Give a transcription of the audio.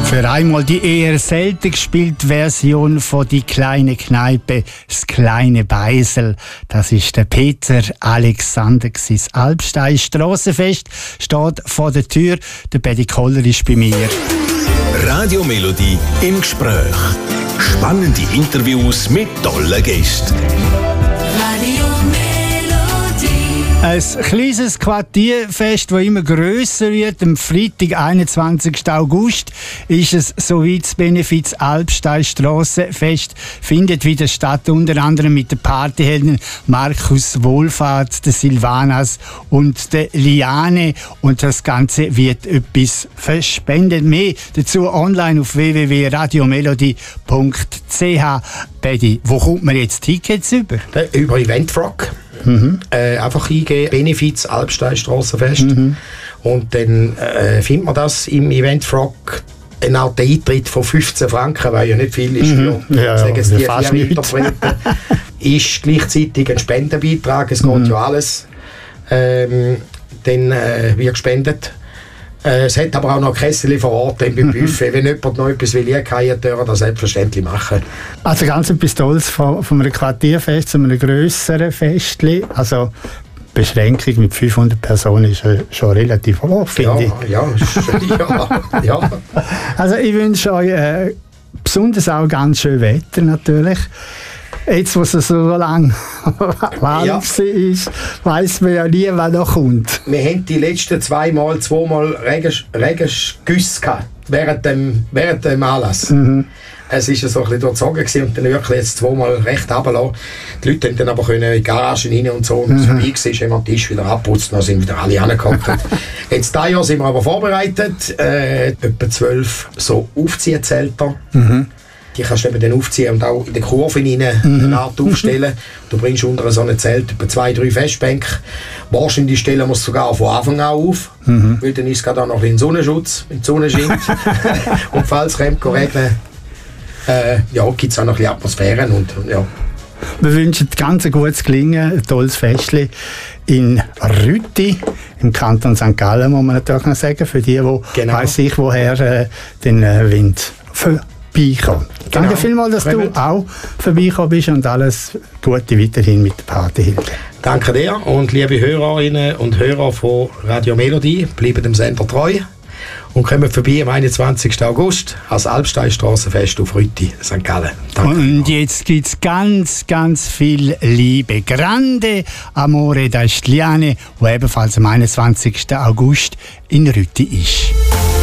Für einmal die eher selten gespielte Version von «Die kleine Kneipe», «Das kleine Beisel». Das ist der Peter Alexander. Das Alpstein Strassenfest steht vor der Tür. Der Paddy Koller ist bei mir. Radio Melodie im Gespräch. Spannende Interviews mit tollen Gästen. Ein kleines Quartierfest, das immer grösser wird. Am Freitag, 21. August, ist es soweit. Das Benefiz Alpstein Strassenfest findet wieder statt, unter anderem mit den Partyhelden Markus Wohlfahrt, der Silvanas und der Liane. Und das Ganze wird etwas verspendet. Mehr dazu online auf www.radiomelodie.ch. Paddy, wo kommt man jetzt Tickets über? Über Eventfrog. Einfach eingeben, Benefiz Alpstein Strassenfest. Und dann findet man das im Eventfrog. Eine Art Eintritt von 15 Franken, weil ja nicht viel ist. Sagen es die vier Interpreten. Ist gleichzeitig ein Spendenbeitrag, es geht ja alles. Dann wird gespendet. Es hat aber auch noch Kessel vor Ort beim Buffet. Wenn jemand noch etwas will, kann er das selbstverständlich machen. Also ganz etwas Tolles von einem Quartierfest zu einem grösseren Festchen. Also Beschränkung mit 500 Personen ist schon relativ hoch, finde ich. Ja. Also ich wünsche euch besonders auch ganz schön Wetter natürlich. Jetzt, wo es so lange warm ist, weiss man ja nie, was noch kommt. Wir haben die letzten zweimal Regengüsse gehabt, während dem Anlass. Es war so ein bisschen durchzogen und dann wirklich jetzt zweimal recht runtergelassen. Die Leute konnten dann aber in die Garagen rein und so. Und es vorbei war, haben wir den Tisch wieder abputzt, dann sind wieder alle angehockt. Jetzt dieses Jahr sind wir aber vorbereitet. Etwa 12 so Aufziehzelter. Die kannst du eben dann aufziehen und auch in der Kurve eine Art aufstellen. Du bringst unter so ein Zelt etwa 2-3 Festbänke. Wahrscheinlich stellen wir es sogar von Anfang an auf. Weil dann ist es gerade auch noch ein bisschen Sonnenschutz, wenn die Sonne scheint. Und falls es regnen, gibt es auch noch ein bisschen Atmosphäre. Wir wünschen ganz ein gutes Gelingen, ein tolles Festchen in Rütti, im Kanton St. Gallen, muss man natürlich noch sagen, für die weiss ich, woher den Wind vorbeikommen. Danke vielmals, dass du auch vorbeigekommen bist und alles Gute weiterhin mit der Partyhilfe. Danke dir und liebe Hörerinnen und Hörer von Radio Melodie, bleiben dem Sender treu und kommen vorbei am 21. August als Alpstein Strassenfest auf Rütti, St. Gallen. Danke. Und jetzt gibt es ganz, ganz viel Liebe. Grande Amore da Liane, die ebenfalls am 21. August in Rütti ist.